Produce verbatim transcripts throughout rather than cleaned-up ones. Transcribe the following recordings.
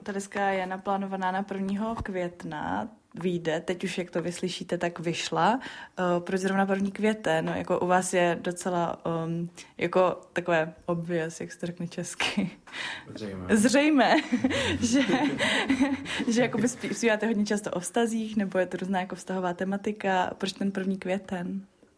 ta deska je naplánovaná na prvního května, vyjde, teď už jak to vyslyšíte, tak vyšla. Uh, proč zrovna první květen? No, jako u vás je docela um, jako takové obvious, jak se to řekne česky. Zřejmé. Zřejmé, že, že jakoby zpíváte hodně často o vztazích, nebo je to různá jako vztahová tematika. Proč ten první květen?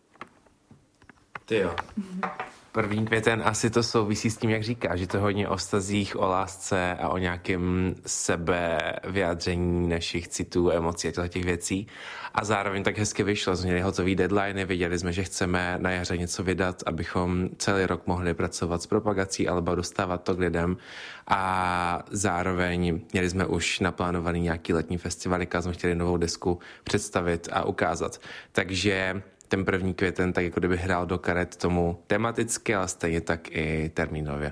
Ty jo. První květen asi to souvisí s tím, jak říká, že to hodně o vztazích, o lásce a o nějakém sebevyjádření našich citů, emocí a těch věcí. A zároveň tak hezky vyšlo, jsme měli hotový deadline, věděli jsme, že chceme na jaře něco vydat, abychom celý rok mohli pracovat s propagací alba, dostávat to k lidem. A zároveň měli jsme už naplánovaný nějaký letní festival, kam jsme chtěli novou desku představit a ukázat. Takže ten první květen tak jako kdyby hrál do karet tomu tematicky, ale stejně tak i termínově.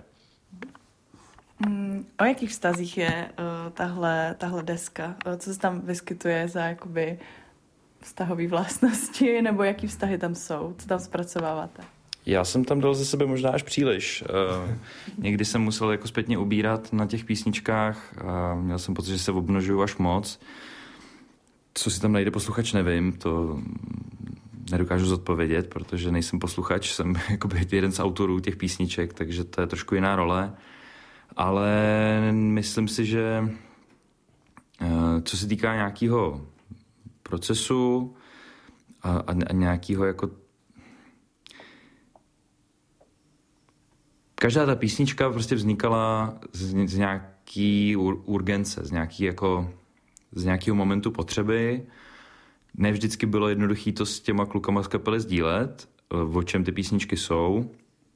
Mm, o jakých vztazích je uh, tahle, tahle deska? Uh, co se tam vyskytuje za jakoby vztahové vlastnosti, nebo jaký vztahy tam jsou? Co tam zpracováváte? Já jsem tam dal ze sebe možná až příliš. Uh, někdy jsem musel jako zpětně ubírat na těch písničkách. Uh, měl jsem pocit, že se obnožuju až moc. Co si tam najde posluchač, nevím. To nedokážu zodpovědět, protože nejsem posluchač, jsem jakoby jeden z autorů těch písniček, takže to je trošku jiná role. Ale myslím si, že co se týká nějakého procesu a, a nějakého jako... Každá ta písnička prostě vznikala z, z nějaký urgence, z nějaký jako z nějakého momentu potřeby. Ne vždycky bylo jednoduché to s těma klukama z kapely sdílet, o čem ty písničky jsou.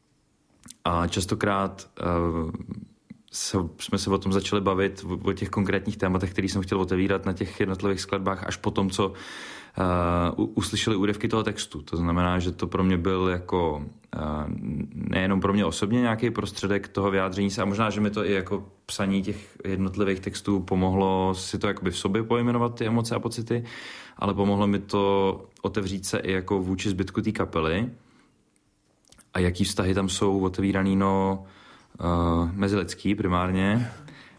A častokrát uh, se, jsme se o tom začali bavit, o, o těch konkrétních tématech, které jsem chtěl otevírat na těch jednotlivých skladbách, až po tom, co uh, uslyšeli úryvky toho textu. To znamená, že to pro mě byl jako uh, nejenom pro mě osobně nějaký prostředek toho vyjádření se, a možná, že mi to i jako psaní těch jednotlivých textů pomohlo si to jakoby v sobě pojmenovat ty emoce a pocity, ale pomohlo mi to otevřít se i jako vůči zbytku té kapely. A jaký vztahy tam jsou otevíraný, no uh, mezilidský primárně.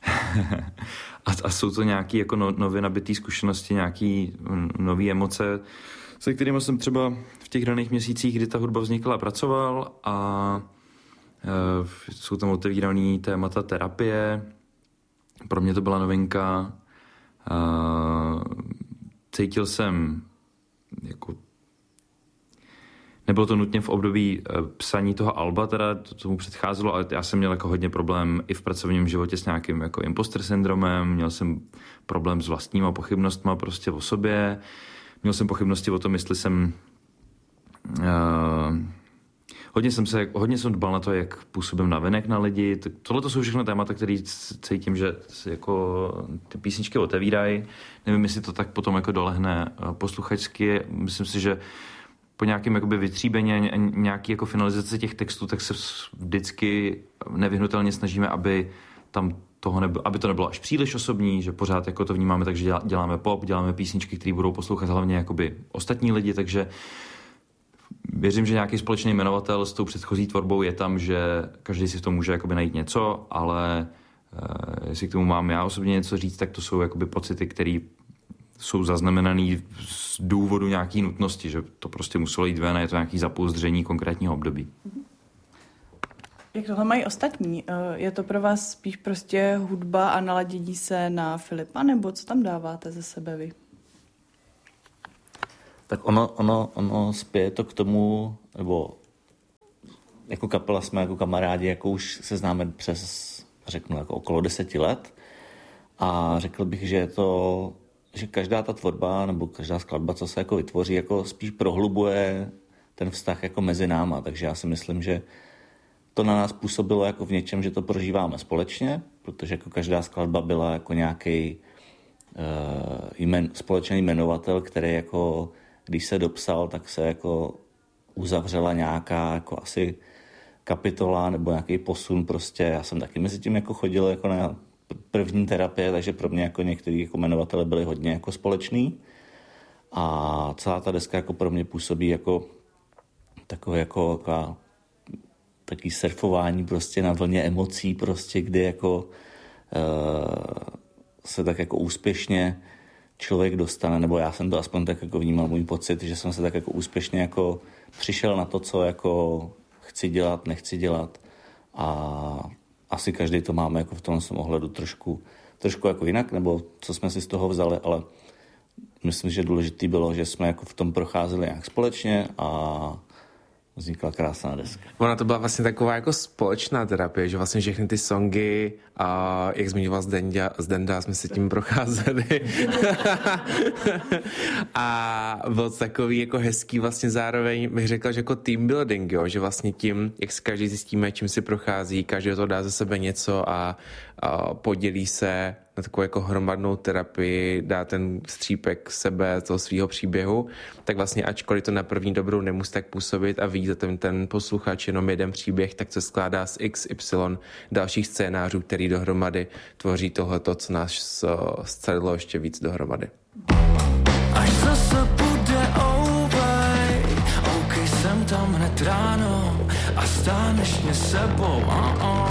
a, a jsou to nějaké jako no, nově nabitý zkušenosti, nějaké nové emoce, se kterými jsem třeba v těch daných měsících, kdy ta hudba vznikla, pracoval, a uh, jsou tam otevíraný témata terapie. Pro mě to byla novinka. Uh, cítil jsem jako nebylo to nutně v období psaní toho alba, teda to tomu předcházelo, ale já jsem měl jako hodně problém i v pracovním životě s nějakým jako imposter syndromem, měl jsem problém s vlastníma pochybnostma prostě o sobě, měl jsem pochybnosti o tom, jestli jsem uh, hodně jsem se, hodně jsem dbal na to, jak působím navenek na lidi. Tohle to jsou všechno témata, které cítím, že jako ty písničky otevírají. Nevím, jestli to tak potom jako dolehne posluchačsky. Myslím si, že po nějakém jakoby vytříbení a nějaký jako finalizaci těch textů, tak se vždycky nevyhnutelně snažíme, aby tam toho nebylo, aby to nebylo až příliš osobní, že pořád jako to vnímáme tak, že děláme pop, děláme písničky, které budou poslouchat hlavně jakoby ostatní lidi, takže věřím, že nějaký společný jmenovatel s tou předchozí tvorbou je tam, že každý si v tom může jakoby najít něco, ale uh, jestli k tomu mám já osobně něco říct, tak to jsou jakoby pocity, které jsou zaznamenaný z důvodu nějaký nutnosti, že to prostě muselo jít ven a je to nějaký zapouzdření konkrétního období. Jak tohle mají ostatní? Je to pro vás spíš prostě hudba a naladění se na Filipa, nebo co tam dáváte ze sebe vy? Tak ono, ono, ono spěje to k tomu, nebo jako kapela jsme jako kamarádi, jako už se známe přes, řeknu, jako okolo deseti let, a řekl bych, že je to, že každá ta tvorba nebo každá skladba, co se jako vytvoří, jako spíš prohlubuje ten vztah jako mezi náma, takže já si myslím, že to na nás působilo jako v něčem, že to prožíváme společně, protože jako každá skladba byla jako nějaký uh, jmen, společný jmenovatel, který jako, když se dopsal, tak se jako uzavřela nějaká jako asi kapitola nebo nějaký posun prostě. Já jsem taky mezi tím jako chodil jako na první terapie, takže pro mě jako některý jako jmenovatele byly hodně jako společný. A celá ta deska jako pro mě působí jako takové jako, jako taký surfování prostě na vlně emocí prostě, kdy jako uh, se tak jako úspěšně člověk dostane, nebo já jsem to aspoň tak jako vnímal, můj pocit, že jsem se tak jako úspěšně jako přišel na to, co jako chci dělat, nechci dělat a asi každý to máme jako v tom ohledu trošku, trošku jako jinak, nebo co jsme si z toho vzali, ale myslím, že důležitý bylo, že jsme jako v tom procházeli nějak společně a vznikla krásná deska. Ona to byla vlastně taková jako společná terapie, že vlastně všechny ty songy, a jak zmiňoval Zdenda, Zdenda jsme se tím procházeli. A byl to takový jako hezký vlastně zároveň, bych řekl, že jako team building, jo? Že vlastně tím, jak si každý zjistíme, čím si prochází, každý to dá ze sebe něco a, a podělí se na takovou jako hromadnou terapii, dá ten střípek sebe, toho svého příběhu, tak vlastně ačkoliv to na první dobrou nemusí tak působit a vidí ten, ten posluchač jenom jeden příběh, tak se skládá z X Y dalších scénářů, který dohromady tvoří tohleto, co nás scelilo ještě víc dohromady. Až zase bude over, OK, jsem tam hned ráno a stáneš mě sebou, uh-uh.